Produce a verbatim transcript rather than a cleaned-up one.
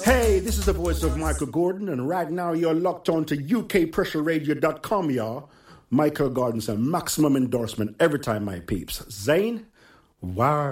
Hey, this is the voice of Michael Gordon, and right now you're locked on to U K pressure radio dot com, y'all. Michael Gordon's a maximum endorsement every time, my peeps. Zane, wow.